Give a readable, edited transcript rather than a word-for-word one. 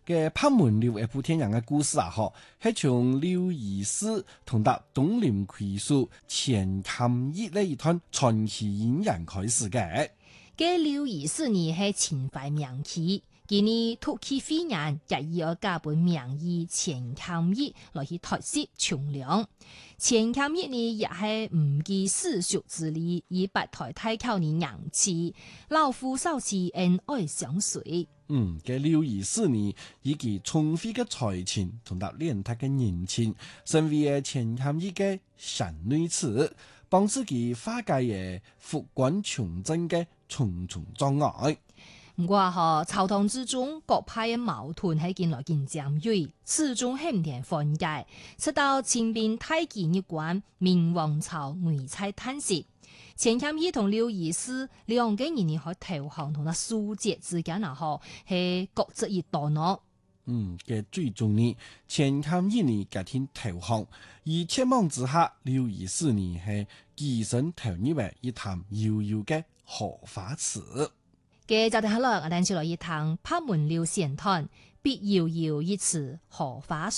嘅拍門寮一部天人嘅故事啊，係從劉醫師同達東林魁書錢欽益呢一段傳奇演員開始嘅。 嘅劉醫師呢係秦淮名氣，今年突起飛人日以而加本名醫錢欽益來去托釋從良。錢欽益呢也係唔計世俗之利，以八抬太口呢人氣，老夫少妻恩愛相隨。 嘅劉醫師呢，以其聰慧嘅才情同埋練達嘅人情，成為錢欽益嘅神女子，幫自己化解嘅復官窮政嘅重重障礙。 唔過朝堂之中各派嘅矛盾係見來見尖銳，始終係唔定緩解。直到清兵太極一關，明王朝危在旦夕，錢欽益同劉醫師兩個人呢喺投降同埋蘇浙之間係各執一道咯。 嘅最終呢，錢欽益呢決定投降，而切望之下，劉醫師呢係躋身投入為一潭悠悠嘅荷花池。 嘅就係好啦，我哋先來一趟拍門寮閒談，別遙遙一池荷花水。